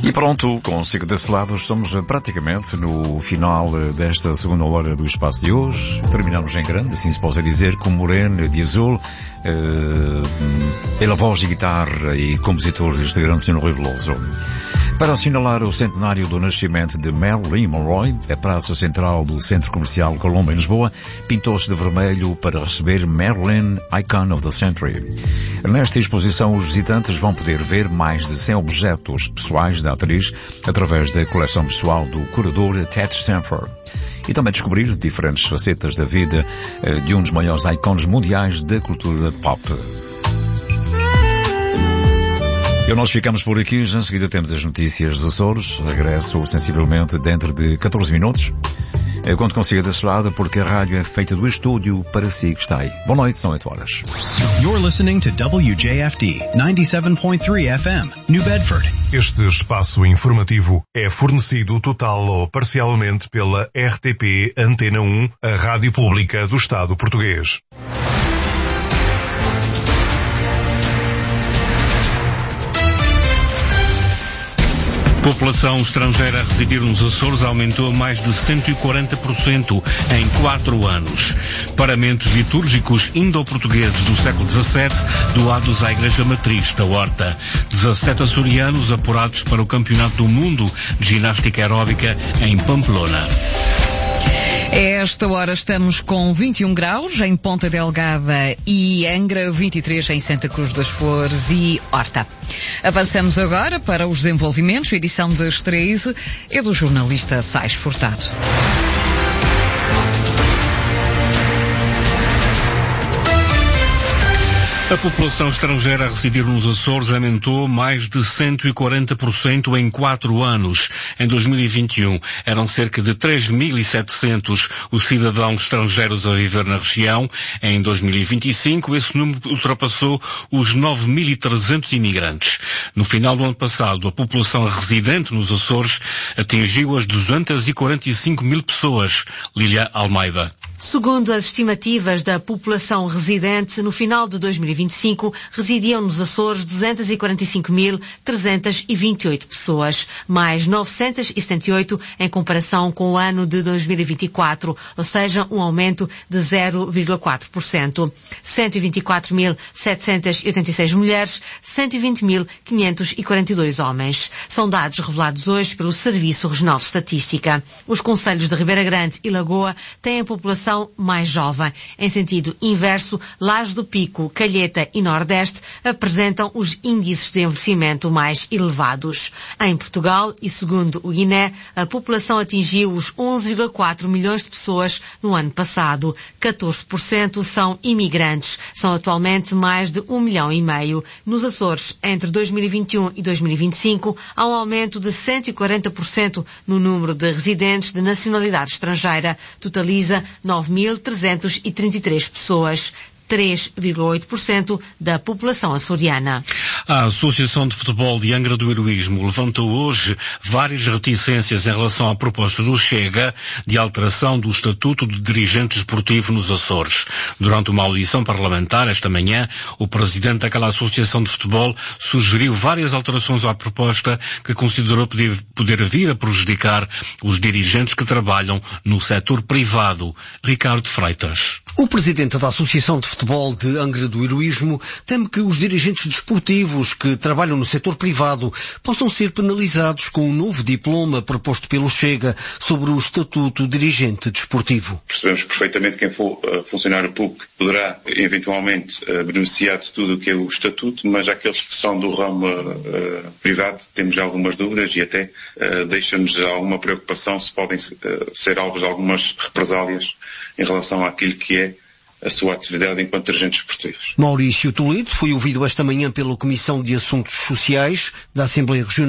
E pronto, consigo desse lado, estamos praticamente no final desta segunda hora do espaço de hoje. Terminamos em grande, assim se pode dizer, com Moreno de Azul, pela voz e guitarra e compositor deste grande Sr. Rui Veloso. Para assinalar o centenário do nascimento de Marilyn Monroe, a praça central do Centro Comercial Colombo em Lisboa pintou-se de vermelho para receber Marilyn Icon of the Century. Nesta exposição, os visitantes vão poder ver mais de 100 objetos pessoais da atriz através da coleção pessoal do curador Ted Stanford. E também descobrir diferentes facetas da vida de um dos maiores ícones mundiais da cultura pop. E nós ficamos por aqui, já em seguida temos as notícias dos Açores, regresso sensivelmente dentro de 14 minutos. Quando consiga desse lado, porque a rádio é feita do estúdio para si que está aí. Boa noite, são 8 horas. You're listening to WJFD 97.3 FM, New Bedford. Este espaço informativo é fornecido total ou parcialmente pela RTP Antena 1, a rádio pública do Estado português. A população estrangeira a residir nos Açores aumentou mais de 140% em 4 anos. Paramentos litúrgicos indo-portugueses do século XVII doados à Igreja Matriz da Horta. 17 açorianos apurados para o Campeonato do Mundo de Ginástica Aeróbica em Pamplona. A esta hora estamos com 21 graus em Ponta Delgada e Angra, 23 em Santa Cruz das Flores e Horta. Avançamos agora para os desenvolvimentos. A edição das 13 é do jornalista Sais Furtado. A população estrangeira a residir nos Açores aumentou mais de 140% em 4 anos. Em 2021, eram cerca de 3.700 os cidadãos estrangeiros a viver na região. Em 2025, esse número ultrapassou os 9.300 imigrantes. No final do ano passado, a população residente nos Açores atingiu as 245 mil pessoas. Lília Almeida. Segundo as estimativas da população residente, no final de 2025 residiam nos Açores 245.328 pessoas, mais 978 em comparação com o ano de 2024, ou seja, um aumento de 0,4%. 124.786 mulheres, 120.542 homens. São dados revelados hoje pelo Serviço Regional de Estatística. Os concelhos de Ribeira Grande e Lagoa têm a população mais jovem. Em sentido inverso, Lajes do Pico, Calheta e Nordeste apresentam os índices de envelhecimento mais elevados. Em Portugal, e segundo o INE, a população atingiu os 11,4 milhões de pessoas no ano passado. 14% são imigrantes. São atualmente mais de 1,5 milhão. Nos Açores, entre 2021 e 2025, há um aumento de 140% no número de residentes de nacionalidade estrangeira. Totaliza 9.333 pessoas. 3,8% da população açoriana. A Associação de Futebol de Angra do Heroísmo levantou hoje várias reticências em relação à proposta do Chega de alteração do Estatuto de Dirigente Desportivo nos Açores. Durante uma audição parlamentar esta manhã, o presidente daquela Associação de Futebol sugeriu várias alterações à proposta que considerou poder vir a prejudicar os dirigentes que trabalham no setor privado. Ricardo Freitas. O presidente da Associação de Futebol de Angra do Heroísmo teme que os dirigentes desportivos que trabalham no setor privado possam ser penalizados com um novo diploma proposto pelo Chega sobre o Estatuto de Dirigente Desportivo. Percebemos perfeitamente que quem for funcionário público poderá eventualmente beneficiar de tudo o que é o Estatuto, mas aqueles que são do ramo privado temos algumas dúvidas e até deixa-nos alguma preocupação se podem ser alvos de algumas represálias em relação àquilo que é a sua atividade enquanto dirigentes esportivos. Maurício Toledo foi ouvido esta manhã pela Comissão de Assuntos Sociais da Assembleia Regional